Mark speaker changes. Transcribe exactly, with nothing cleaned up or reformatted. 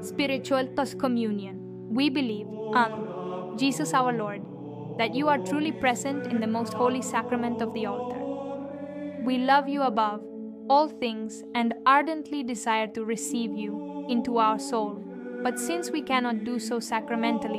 Speaker 1: spiritual tos communion. We believe, um, Jesus our Lord, that you are truly present in the most holy sacrament of the altar. We love you above all things and ardently desire to receive you into our soul. But since we cannot do so sacramentally,